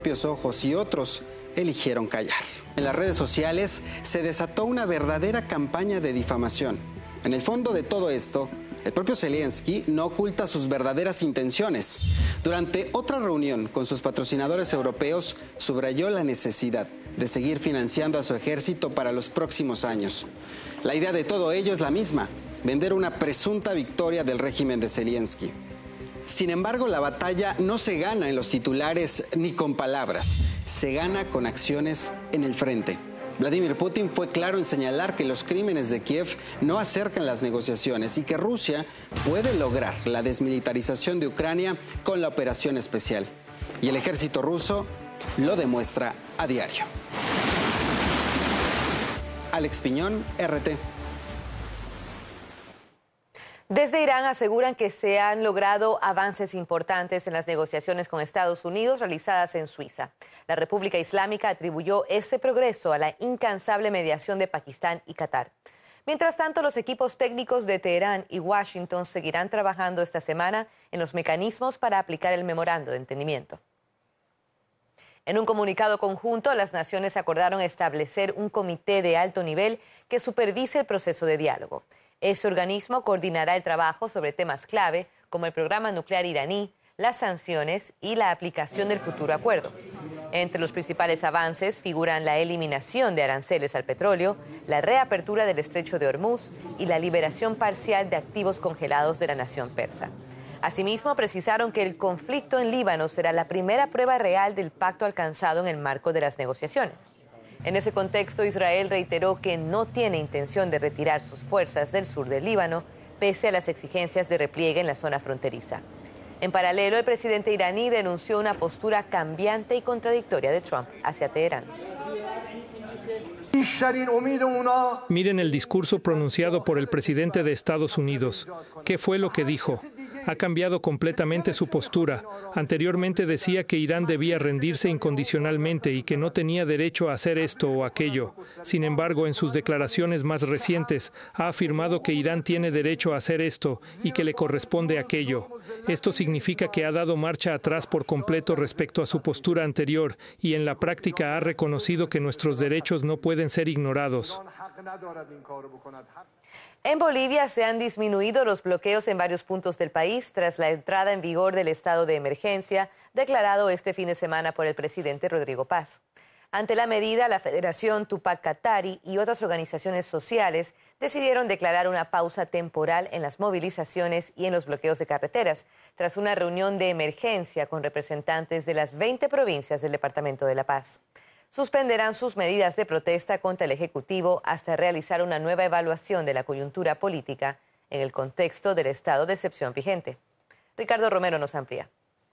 propios ojos y otros eligieron callar. En las redes sociales se desató una verdadera campaña de difamación. En el fondo de todo esto, el propio Zelensky no oculta sus verdaderas intenciones. Durante otra reunión con sus patrocinadores europeos, subrayó la necesidad de seguir financiando a su ejército para los próximos años. La idea de todo ello es la misma: vender una presunta victoria del régimen de Zelensky. Sin embargo, la batalla no se gana en los titulares ni con palabras, se gana con acciones en el frente. Vladimir Putin fue claro en señalar que los crímenes de Kiev no acercan las negociaciones y que Rusia puede lograr la desmilitarización de Ucrania con la operación especial. Y el ejército ruso lo demuestra a diario. Alex Piñón, RT. Desde Irán aseguran que se han logrado avances importantes en las negociaciones con Estados Unidos realizadas en Suiza. La República Islámica atribuyó ese progreso a la incansable mediación de Pakistán y Qatar. Mientras tanto, los equipos técnicos de Teherán y Washington seguirán trabajando esta semana en los mecanismos para aplicar el memorando de entendimiento. En un comunicado conjunto, las naciones acordaron establecer un comité de alto nivel que supervise el proceso de diálogo. Ese organismo coordinará el trabajo sobre temas clave como el programa nuclear iraní, las sanciones y la aplicación del futuro acuerdo. Entre los principales avances figuran la eliminación de aranceles al petróleo, la reapertura del estrecho de Hormuz y la liberación parcial de activos congelados de la nación persa. Asimismo, precisaron que el conflicto en Líbano será la primera prueba real del pacto alcanzado en el marco de las negociaciones. En ese contexto, Israel reiteró que no tiene intención de retirar sus fuerzas del sur del Líbano, pese a las exigencias de repliegue en la zona fronteriza. En paralelo, el presidente iraní denunció una postura cambiante y contradictoria de Trump hacia Teherán. Miren el discurso pronunciado por el presidente de Estados Unidos. ¿Qué fue lo que dijo? Ha cambiado completamente su postura. Anteriormente decía que Irán debía rendirse incondicionalmente y que no tenía derecho a hacer esto o aquello. Sin embargo, en sus declaraciones más recientes, ha afirmado que Irán tiene derecho a hacer esto y que le corresponde aquello. Esto significa que ha dado marcha atrás por completo respecto a su postura anterior y en la práctica ha reconocido que nuestros derechos no pueden ser ignorados. En Bolivia se han disminuido los bloqueos en varios puntos del país tras la entrada en vigor del estado de emergencia declarado este fin de semana por el presidente Rodrigo Paz. Ante la medida, la Federación Tupac Katari y otras organizaciones sociales decidieron declarar una pausa temporal en las movilizaciones y en los bloqueos de carreteras, tras una reunión de emergencia con representantes de las 20 provincias del Departamento de La Paz. Suspenderán sus medidas de protesta contra el Ejecutivo hasta realizar una nueva evaluación de la coyuntura política en el contexto del estado de excepción vigente. Ricardo Romero nos amplía.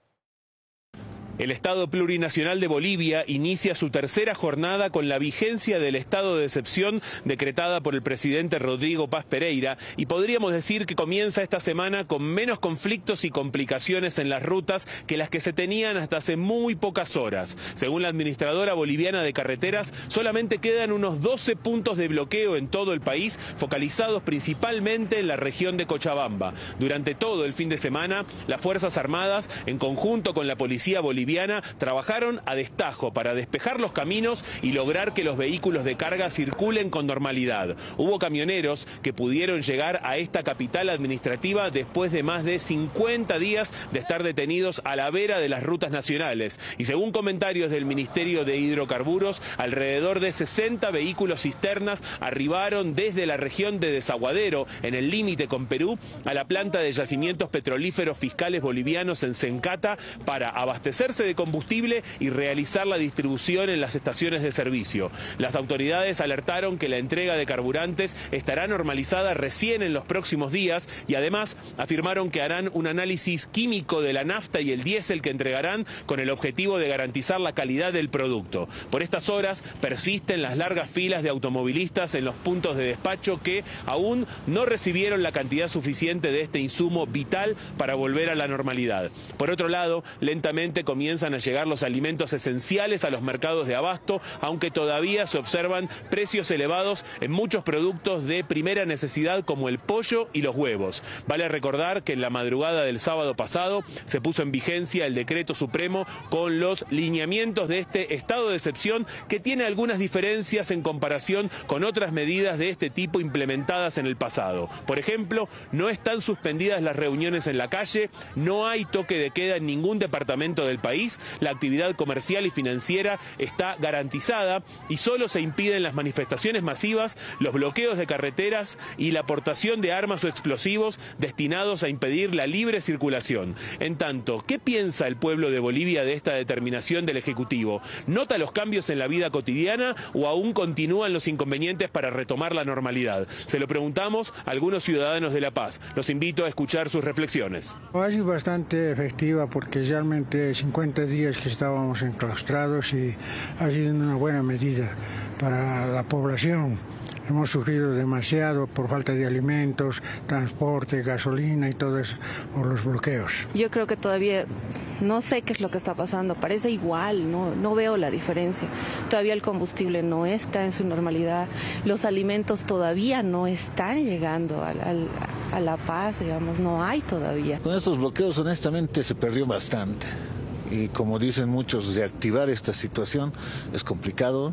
El Estado Plurinacional de Bolivia inicia su tercera jornada con la vigencia del estado de excepción decretada por el presidente Rodrigo Paz Pereira y podríamos decir que comienza esta semana con menos conflictos y complicaciones en las rutas que las que se tenían hasta hace muy pocas horas. Según la administradora boliviana de carreteras, solamente quedan unos 12 puntos de bloqueo en todo el país, focalizados principalmente en la región de Cochabamba. Durante todo el fin de semana, las Fuerzas Armadas, en conjunto con la Policía Boliviana, trabajaron a destajo para despejar los caminos y lograr que los vehículos de carga circulen con normalidad. Hubo camioneros que pudieron llegar a esta capital administrativa después de más de 50 días de estar detenidos a la vera de las rutas nacionales. Y según comentarios del Ministerio de Hidrocarburos, alrededor de 60 vehículos cisternas arribaron desde la región de Desaguadero, en el límite con Perú, a la planta de yacimientos petrolíferos fiscales bolivianos en Sencata para abastecerse de combustible y realizar la distribución en las estaciones de servicio. Las autoridades alertaron que la entrega de carburantes estará normalizada recién en los próximos días y además afirmaron que harán un análisis químico de la nafta y el diésel que entregarán con el objetivo de garantizar la calidad del producto. Por estas horas persisten las largas filas de automovilistas en los puntos de despacho que aún no recibieron la cantidad suficiente de este insumo vital para volver a la normalidad. Por otro lado, lentamente comienza comienzan a llegar los alimentos esenciales a los mercados de abasto, aunque todavía se observan precios elevados en muchos productos de primera necesidad como el pollo y los huevos. Vale recordar que en la madrugada del sábado pasado se puso en vigencia el decreto supremo con los lineamientos de este estado de excepción, que tiene algunas diferencias en comparación con otras medidas de este tipo implementadas en el pasado. Por ejemplo, no están suspendidas las reuniones en la calle, no hay toque de queda en ningún departamento del país, la actividad comercial y financiera está garantizada y solo se impiden las manifestaciones masivas, los bloqueos de carreteras y la aportación de armas o explosivos destinados a impedir la libre circulación. En tanto, ¿qué piensa el pueblo de Bolivia de esta determinación del Ejecutivo? ¿Nota los cambios en la vida cotidiana o aún continúan los inconvenientes para retomar la normalidad? Se lo preguntamos a algunos ciudadanos de La Paz. Los invito a escuchar sus reflexiones. Ha sido bastante efectiva porque realmente 50 días que estábamos enclaustrados y ha sido una buena medida para la población. Hemos sufrido demasiado por falta de alimentos, transporte, gasolina y todo eso por los bloqueos. Yo creo que todavía no sé qué es lo que está pasando, parece igual, no veo la diferencia. Todavía el combustible no está en su normalidad, los alimentos todavía no están llegando a La Paz, digamos, no hay todavía. Con estos bloqueos honestamente se perdió bastante y como dicen muchos, reactivar esta situación es complicado.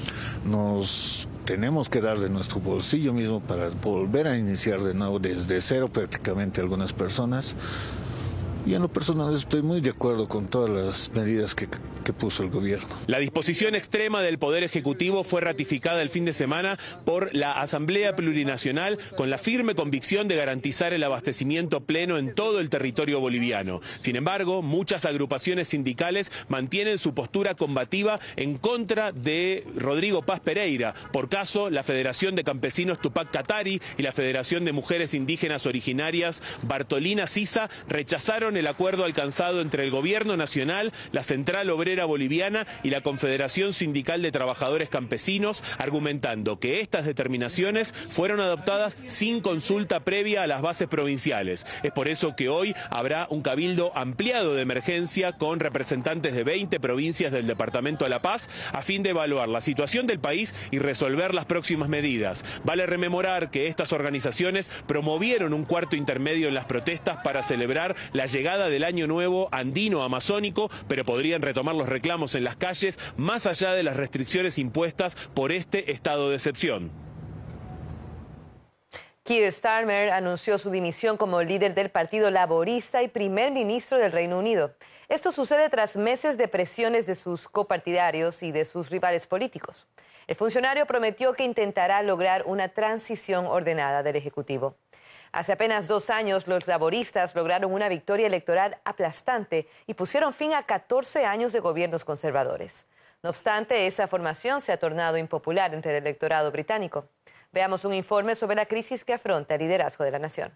Nos tenemos que dar de nuestro bolsillo mismo para volver a iniciar de nuevo desde cero prácticamente algunas personas. Y en lo personal estoy muy de acuerdo con todas las medidas que puso el gobierno. La disposición extrema del Poder Ejecutivo fue ratificada el fin de semana por la Asamblea Plurinacional con la firme convicción de garantizar el abastecimiento pleno en todo el territorio boliviano. Sin embargo, muchas agrupaciones sindicales mantienen su postura combativa en contra de Rodrigo Paz Pereira. Por caso, la Federación de Campesinos Tupac Katari y la Federación de Mujeres Indígenas Originarias Bartolina Sisa rechazaron el acuerdo alcanzado entre el Gobierno Nacional, la Central Obrera Boliviana y la Confederación Sindical de Trabajadores Campesinos, argumentando que estas determinaciones fueron adoptadas sin consulta previa a las bases provinciales. Es por eso que hoy habrá un cabildo ampliado de emergencia con representantes de 20 provincias del departamento de La Paz a fin de evaluar la situación del país y resolver las próximas medidas. Vale rememorar que estas organizaciones promovieron un cuarto intermedio en las protestas para celebrar la llegada del Año Nuevo andino amazónico, pero podrían retomar los reclamos en las calles más allá de las restricciones impuestas por este estado de excepción. Keir Starmer anunció su dimisión como líder del Partido Laborista y primer ministro del Reino Unido. Esto sucede tras meses de presiones de sus copartidarios y de sus rivales políticos. El funcionario prometió que intentará lograr una transición ordenada del Ejecutivo. Hace apenas 2 años, los laboristas lograron una victoria electoral aplastante y pusieron fin a 14 años de gobiernos conservadores. No obstante, esa formación se ha tornado impopular entre el electorado británico. Veamos un informe sobre la crisis que afronta el liderazgo de la nación.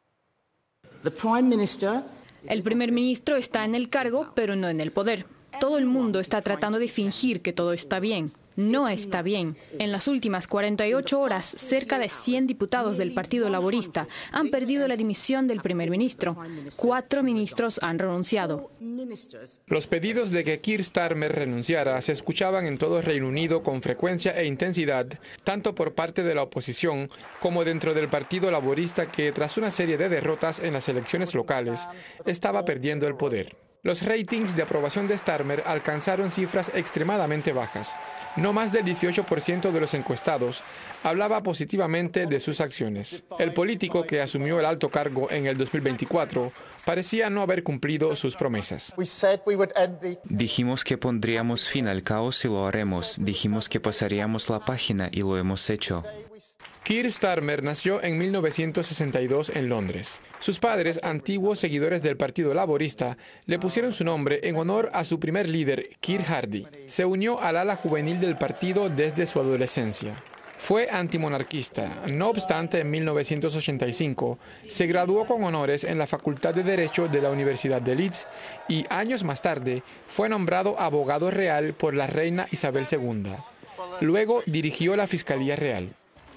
El primer ministro está en el cargo, pero no en el poder. Todo el mundo está tratando de fingir que todo está bien. No está bien. En las últimas 48 horas, cerca de 100 diputados del Partido Laborista han perdido la dimisión del primer ministro. 4 ministros han renunciado. Los pedidos de que Keir Starmer renunciara se escuchaban en todo el Reino Unido con frecuencia e intensidad, tanto por parte de la oposición como dentro del Partido Laborista, que tras una serie de derrotas en las elecciones locales, estaba perdiendo el poder. Los ratings de aprobación de Starmer alcanzaron cifras extremadamente bajas. No más del 18% de los encuestados hablaba positivamente de sus acciones. El político que asumió el alto cargo en el 2024 parecía no haber cumplido sus promesas. Dijimos que pondríamos fin al caos y lo haremos. Dijimos que pasaríamos la página y lo hemos hecho. Keir Starmer nació en 1962 en Londres. Sus padres, antiguos seguidores del Partido Laborista, le pusieron su nombre en honor a su primer líder, Keir Hardie. Se unió al ala juvenil del partido desde su adolescencia. Fue antimonarquista. No obstante, en 1985 se graduó con honores en la Facultad de Derecho de la Universidad de Leeds y años más tarde fue nombrado abogado real por la reina Isabel II. Luego dirigió la Fiscalía Real.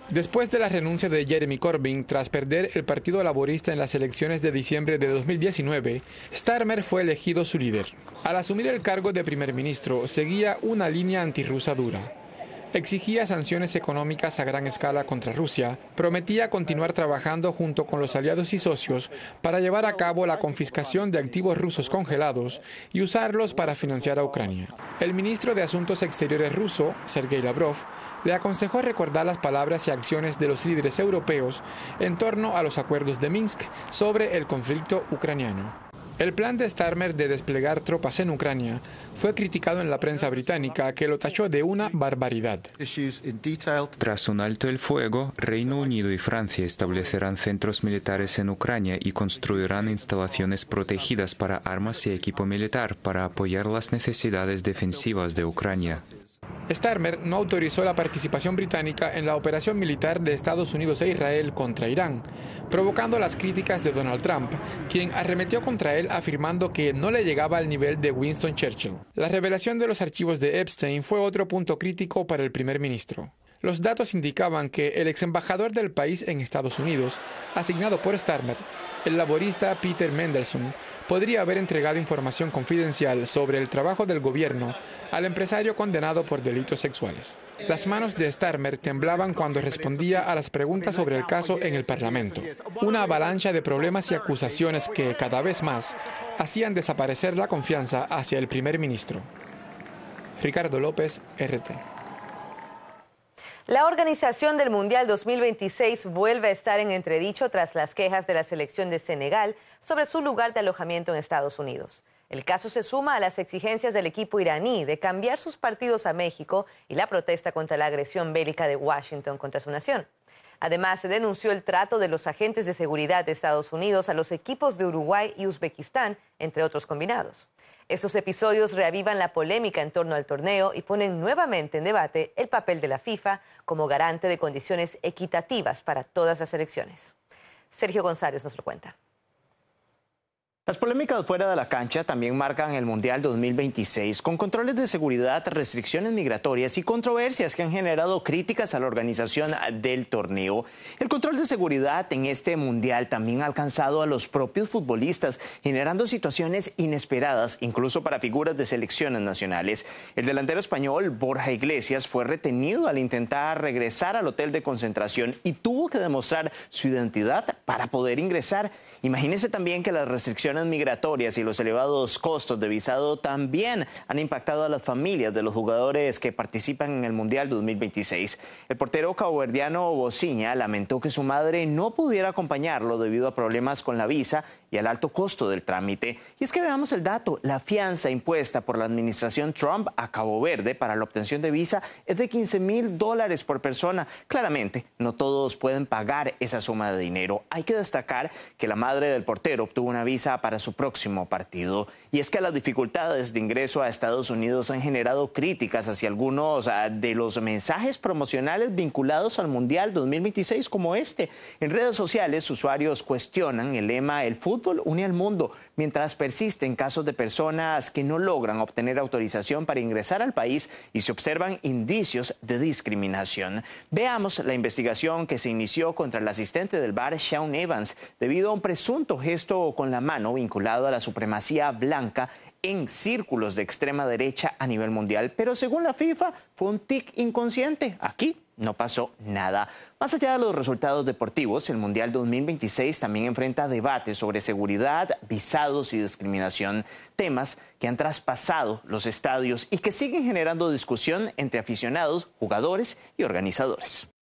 Después de la renuncia de Jeremy Corbyn tras perder el Partido Laborista en las elecciones de diciembre de 2019, Starmer fue elegido su líder. Al asumir el cargo de primer ministro, seguía una línea antirrusa dura. Exigía sanciones económicas a gran escala contra Rusia, prometía continuar trabajando junto con los aliados y socios para llevar a cabo la confiscación de activos rusos congelados y usarlos para financiar a Ucrania. El ministro de Asuntos Exteriores ruso, Sergei Lavrov, le aconsejó recordar las palabras y acciones de los líderes europeos en torno a los acuerdos de Minsk sobre el conflicto ucraniano. El plan de Starmer de desplegar tropas en Ucrania fue criticado en la prensa británica, que lo tachó de una barbaridad. Tras un alto el fuego, Reino Unido y Francia establecerán centros militares en Ucrania y construirán instalaciones protegidas para armas y equipo militar para apoyar las necesidades defensivas de Ucrania. Starmer no autorizó la participación británica en la operación militar de Estados Unidos e Israel contra Irán, provocando las críticas de Donald Trump, quien arremetió contra él afirmando que no le llegaba al nivel de Winston Churchill. La revelación de los archivos de Epstein fue otro punto crítico para el primer ministro. Los datos indicaban que el ex embajador del país en Estados Unidos, asignado por Starmer, el laborista Peter Mandelson, podría haber entregado información confidencial sobre el trabajo del gobierno al empresario condenado por delitos sexuales. Las manos de Starmer temblaban cuando respondía a las preguntas sobre el caso en el Parlamento. Una avalancha de problemas y acusaciones que, cada vez más, hacían desaparecer la confianza hacia el primer ministro. Ricardo López, RT. La organización del Mundial 2026 vuelve a estar en entredicho tras las quejas de la selección de Senegal sobre su lugar de alojamiento en Estados Unidos. El caso se suma a las exigencias del equipo iraní de cambiar sus partidos a México y la protesta contra la agresión bélica de Washington contra su nación. Además, se denunció el trato de los agentes de seguridad de Estados Unidos a los equipos de Uruguay y Uzbekistán, entre otros combinados. Estos episodios reavivan la polémica en torno al torneo y ponen nuevamente en debate el papel de la FIFA como garante de condiciones equitativas para todas las selecciones. Sergio González nos lo cuenta. Las polémicas fuera de la cancha también marcan el Mundial 2026, con controles de seguridad, restricciones migratorias y controversias que han generado críticas a la organización del torneo. El control de seguridad en este Mundial también ha alcanzado a los propios futbolistas, generando situaciones inesperadas, incluso para figuras de selecciones nacionales. El delantero español Borja Iglesias fue retenido al intentar regresar al hotel de concentración y tuvo que demostrar su identidad para poder ingresar. Imagínense también que las restricciones migratorias y los elevados costos de visado también han impactado a las familias de los jugadores que participan en el Mundial 2026. El portero caboverdiano Bociña lamentó que su madre no pudiera acompañarlo debido a problemas con la visa y al alto costo del trámite. Y es que veamos el dato, la fianza impuesta por la administración Trump a Cabo Verde para la obtención de visa es de $15,000 por persona. Claramente, no todos pueden pagar esa suma de dinero. Hay que destacar que la madre del portero obtuvo una visa para su próximo partido. Y es que las dificultades de ingreso a Estados Unidos han generado críticas hacia algunos de los mensajes promocionales vinculados al Mundial 2026 como este. En redes sociales, usuarios cuestionan el lema "El fútbol une al mundo", mientras persisten casos de personas que no logran obtener autorización para ingresar al país y se observan indicios de discriminación. Veamos la investigación que se inició contra el asistente del bar Sean Evans debido a un presunto gesto con la mano vinculado a la supremacía blanca en círculos de extrema derecha a nivel mundial. Pero según la FIFA, fue un tic inconsciente. Aquí no pasó nada. Más allá de los resultados deportivos, el Mundial 2026 también enfrenta debates sobre seguridad, visados y discriminación, temas que han traspasado los estadios y que siguen generando discusión entre aficionados, jugadores y organizadores.